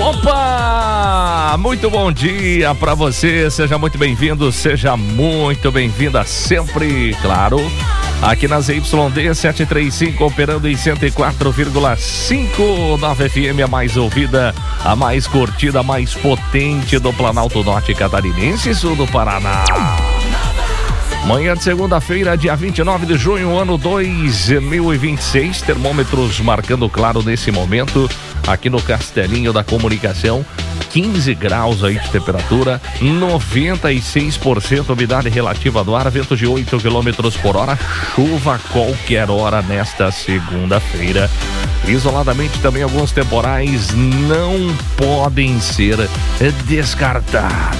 Opa! Muito bom dia pra você, seja muito bem-vindo, seja muito bem-vinda sempre, claro, aqui na ZYD 735, operando em 104,5 Nova FM, a mais ouvida, a mais curtida, a mais potente do Planalto Norte Catarinense e Sul do Paraná. Manhã de segunda-feira, dia 29 de junho, ano 2026, termômetros marcando claro nesse momento, aqui no Castelinho da Comunicação, 15 graus aí de temperatura, 96% umidade relativa do ar, vento de 8 km por hora, chuva a qualquer hora nesta segunda-feira. Isoladamente também alguns temporais não podem ser descartados.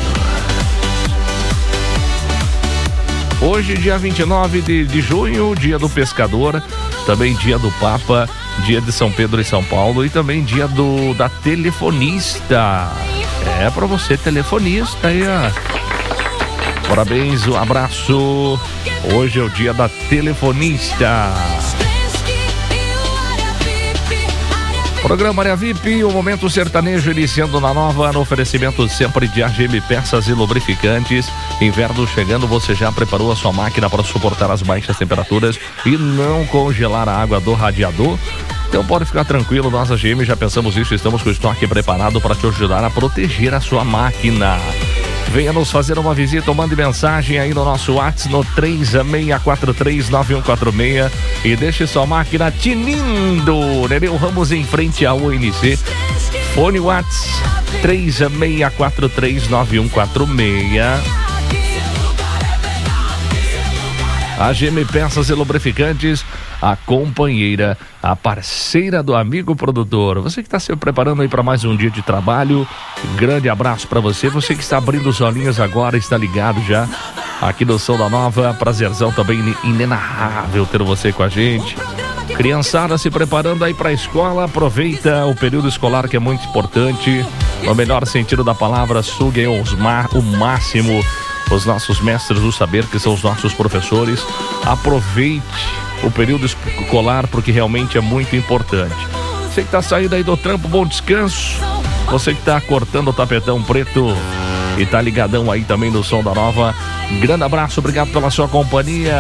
Hoje, dia 29 de junho, dia do pescador, também dia do Papa, dia de São Pedro e São Paulo e também dia da telefonista. É pra você, telefonista aí, ó. Parabéns, um abraço. Hoje é o dia da telefonista. Programa Área VIP, o momento sertanejo iniciando na nova, no oferecimento sempre de AGM Peças e Lubrificantes. Inverno chegando, você já preparou a sua máquina para suportar as baixas temperaturas e não congelar a água do radiador? Então pode ficar tranquilo, nós AGM já pensamos isso, estamos com o estoque preparado para te ajudar a proteger a sua máquina. Venha nos fazer uma visita ou mande mensagem aí no nosso WhatsApp no 36439146 e deixe sua máquina tinindo. Nereu Ramos em frente à UNC. Fone WhatsApp 36439146. AGM Peças e Lubrificantes, a companheira, a parceira do amigo produtor. Você que está se preparando aí para mais um dia de trabalho, grande abraço para você. Você que está abrindo os olhinhos agora, está ligado já aqui no Som da Nova. Prazerzão também inenarrável ter você com a gente. Criançada se preparando aí para a escola, aproveita o período escolar que é muito importante. No melhor sentido da palavra, suguem o máximo os nossos mestres do saber, que são os nossos professores. Aproveite o período escolar, porque realmente é muito importante. Você que está saindo aí do trampo, bom descanso. Você que está cortando o tapetão preto e tá ligadão aí também no Som da Nova, grande abraço, obrigado pela sua companhia.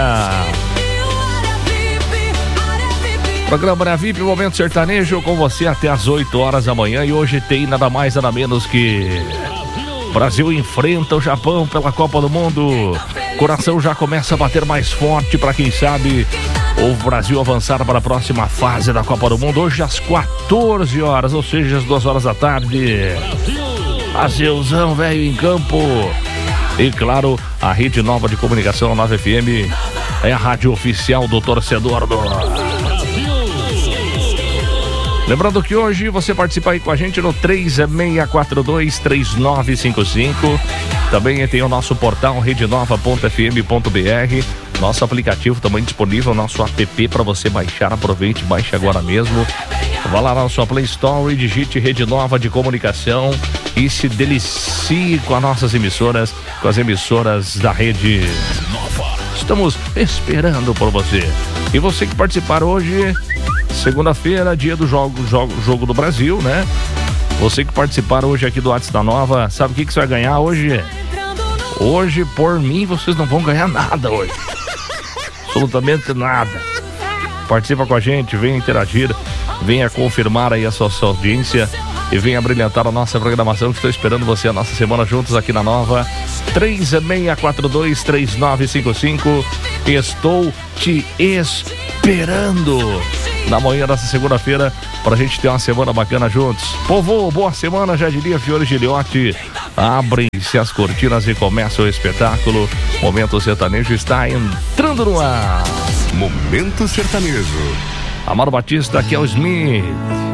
Programa Área VIP, momento sertanejo com você até às 8 horas da manhã. E hoje tem nada mais, nada menos que Brasil enfrenta o Japão pela Copa do Mundo. Coração já começa a bater mais forte para quem sabe o Brasil avançar para a próxima fase da Copa do Mundo. Hoje às 14 horas, ou seja, às 2 horas da tarde. Brasilzão, velho, em campo. E claro, a rede nova de comunicação, a Nova FM, é a rádio oficial do torcedor do... Lembrando que hoje você participa aí com a gente no 36423955. Também tem o nosso portal redenova.fm.br. Nosso aplicativo também disponível, nosso app para você baixar. Aproveite, baixe agora mesmo. Vá lá na sua Play Store, digite Rede Nova de Comunicação e se delicie com as nossas emissoras, com as emissoras da Rede Nova. Estamos esperando por você. E você que participar hoje... Segunda-feira, dia do jogo do Brasil, né? Você que participar hoje aqui do WhatsApp da Nova, sabe o que você vai ganhar hoje? Hoje, por mim, vocês não vão ganhar nada hoje. Absolutamente nada. Participa com a gente, venha interagir, venha confirmar aí a sua audiência e venha brilhantar a nossa programação, que estou esperando você a nossa semana juntos aqui na Nova. 36423955. Estou te esperando na manhã dessa segunda-feira pra gente ter uma semana bacana juntos. Povo, boa semana, já diria Fiore Giliotti. Abrem-se as cortinas e começa o espetáculo. Momento Sertanejo está entrando no ar. Momento Sertanejo. Amaro Batista, Kel Smith.